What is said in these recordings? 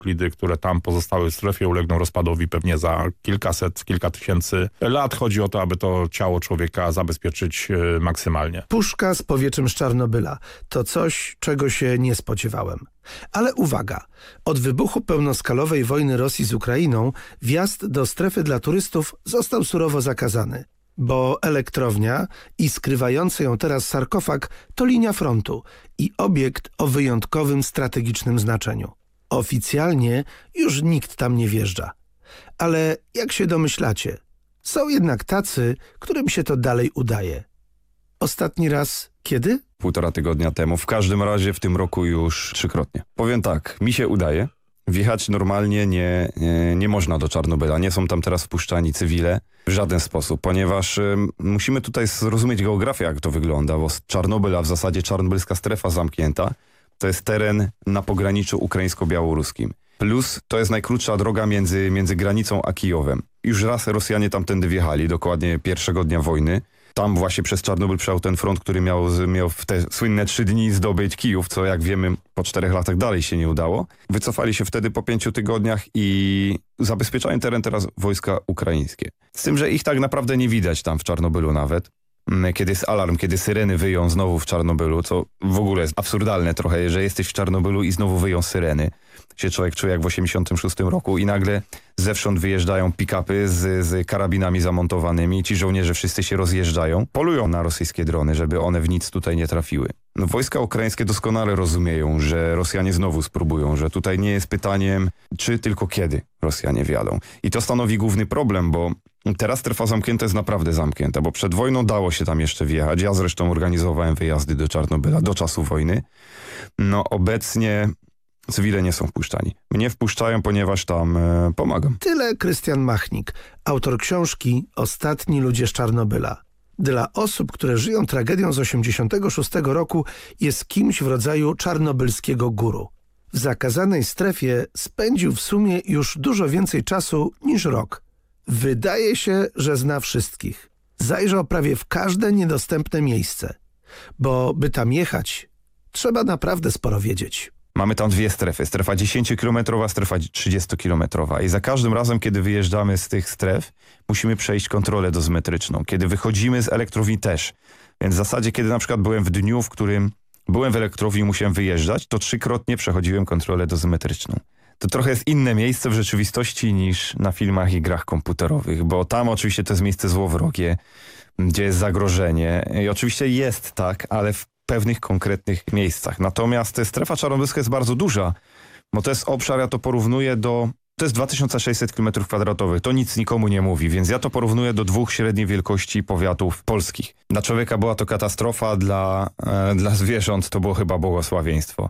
Euklidy, które tam pozostały w strefie, ulegną rozpadowi pewnie za kilkaset, kilka tysięcy lat. Chodzi o to, aby to ciało człowieka zabezpieczyć maksymalnie. Puszka z powietrzem z Czarnobyla to coś, czego się nie spodziewałem. Ale uwaga, od wybuchu pełnoskalowej wojny Rosji z Ukrainą wjazd do strefy dla turystów został surowo zakazany, bo elektrownia i skrywający ją teraz sarkofag to linia frontu i obiekt o wyjątkowym strategicznym znaczeniu. Oficjalnie już nikt tam nie wjeżdża. Ale jak się domyślacie, są jednak tacy, którym się to dalej udaje. Ostatni raz kiedy? 1,5 tygodnia temu. W każdym razie w tym roku już 3-krotnie. Powiem tak, mi się udaje. Wjechać normalnie nie można do Czarnobyla. Nie są tam teraz wpuszczani cywile w żaden sposób, ponieważ musimy tutaj zrozumieć geografię, jak to wygląda, bo Czarnobyl, a w zasadzie czarnobylska strefa zamknięta, to jest teren na pograniczu ukraińsko-białoruskim. Plus to jest najkrótsza droga między granicą a Kijowem. Już raz Rosjanie tamtędy wjechali, dokładnie pierwszego dnia wojny. Tam właśnie przez Czarnobyl przejął ten front, który miał w te słynne 3 dni zdobyć Kijów, co jak wiemy po 4 latach dalej się nie udało. Wycofali się wtedy po 5 tygodniach i zabezpieczają teren teraz wojska ukraińskie. Z tym, że ich tak naprawdę nie widać tam w Czarnobylu nawet. Kiedy jest alarm, kiedy syreny wyją znowu w Czarnobylu, co w ogóle jest absurdalne trochę, że jesteś w Czarnobylu i znowu wyją syreny. Się człowiek czuje jak w 86 roku i nagle zewsząd wyjeżdżają pick-upy z karabinami zamontowanymi. Ci żołnierze wszyscy się rozjeżdżają, polują na rosyjskie drony, żeby one w nic tutaj nie trafiły. No, wojska ukraińskie doskonale rozumieją, że Rosjanie znowu spróbują, że tutaj nie jest pytaniem, czy tylko kiedy Rosjanie wjadą. I to stanowi główny problem, bo teraz strefa zamknięta jest naprawdę zamknięta, bo przed wojną dało się tam jeszcze wjechać. Ja zresztą organizowałem wyjazdy do Czarnobyla do czasu wojny. No obecnie cywile nie są wpuszczani. Mnie wpuszczają, ponieważ tam pomagam. Tyle Krystian Machnik, autor książki Ostatni ludzie z Czarnobyla. Dla osób, które żyją tragedią z 86 roku, jest kimś w rodzaju czarnobylskiego guru. W zakazanej strefie spędził w sumie już dużo więcej czasu niż rok. Wydaje się, że zna wszystkich. Zajrzał prawie w każde niedostępne miejsce. Bo by tam jechać, trzeba naprawdę sporo wiedzieć. Mamy tam 2 strefy. Strefa 10-kilometrowa, strefa 30-kilometrowa. I za każdym razem, kiedy wyjeżdżamy z tych stref, musimy przejść kontrolę dozymetryczną. Kiedy wychodzimy z elektrowni też. Więc w zasadzie, kiedy na przykład byłem w dniu, w którym byłem w elektrowni i musiałem wyjeżdżać, to 3-krotnie przechodziłem kontrolę dozymetryczną. To trochę jest inne miejsce w rzeczywistości niż na filmach i grach komputerowych, bo tam oczywiście to jest miejsce złowrogie, gdzie jest zagrożenie. I oczywiście jest tak, ale w pewnych konkretnych miejscach. Natomiast strefa czarnobylska jest bardzo duża, bo to jest obszar, ja to porównuję to jest 2600 km². To nic nikomu nie mówi, więc ja to porównuję do 2 średniej wielkości powiatów polskich. Dla człowieka była to katastrofa, dla zwierząt to było chyba błogosławieństwo,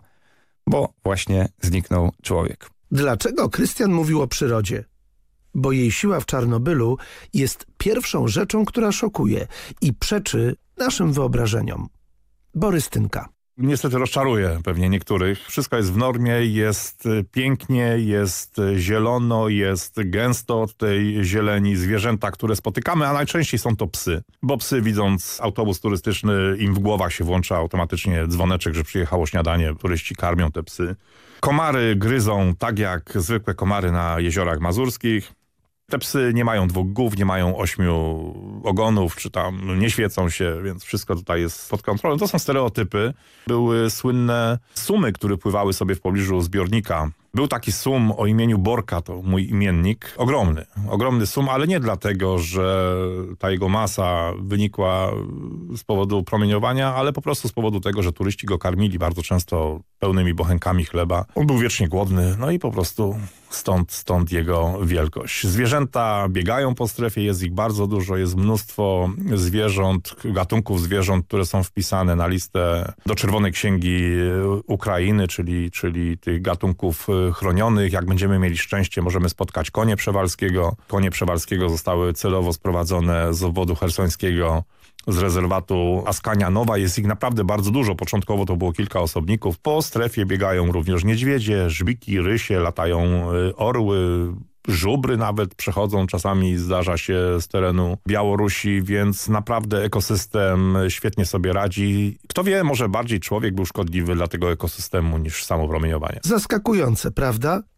bo właśnie zniknął człowiek. Dlaczego Krystian mówił o przyrodzie? Bo jej siła w Czarnobylu jest pierwszą rzeczą, która szokuje i przeczy naszym wyobrażeniom. Borys Tynka. Niestety rozczaruje pewnie niektórych. Wszystko jest w normie, jest pięknie, jest zielono, jest gęsto od tej zieleni, zwierzęta, które spotykamy, a najczęściej są to psy. Bo psy, widząc autobus turystyczny, im w głowach się włącza automatycznie dzwoneczek, że przyjechało śniadanie, turyści karmią te psy. Komary gryzą tak jak zwykłe komary na jeziorach mazurskich. Te psy nie mają 2 głów, nie mają 8 ogonów, czy tam nie świecą się, więc wszystko tutaj jest pod kontrolą. To są stereotypy. Były słynne sumy, które pływały sobie w pobliżu zbiornika. Był taki sum o imieniu Borka, to mój imiennik. Ogromny sum, ale nie dlatego, że ta jego masa wynikła z powodu promieniowania, ale po prostu z powodu tego, że turyści go karmili bardzo często pełnymi bochenkami chleba. On był wiecznie głodny, no i po prostu stąd jego wielkość. Zwierzęta biegają po strefie, jest ich bardzo dużo, jest mnóstwo zwierząt, gatunków zwierząt, które są wpisane na listę do Czerwonej Księgi Ukrainy, czyli tych gatunków chronionych. Jak będziemy mieli szczęście, możemy spotkać konie Przewalskiego. Konie Przewalskiego zostały celowo sprowadzone z obwodu chersońskiego, z rezerwatu Askania Nowa. Jest ich naprawdę bardzo dużo. Początkowo to było kilka osobników. Po strefie biegają również niedźwiedzie, żbiki, rysie, latają orły, żubry nawet przechodzą. Czasami zdarza się z terenu Białorusi, więc naprawdę ekosystem świetnie sobie radzi. Kto wie, może bardziej człowiek był szkodliwy dla tego ekosystemu niż samo promieniowanie. Zaskakujące, prawda?